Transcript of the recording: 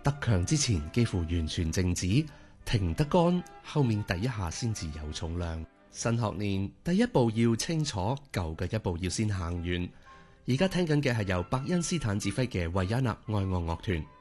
得強之前幾乎完全靜止，停得乾，後面第一下先至有重量。新學年第一步要清楚，舊嘅一步要先行完。而家聽緊嘅係由伯恩斯坦指揮嘅維也納愛樂樂團。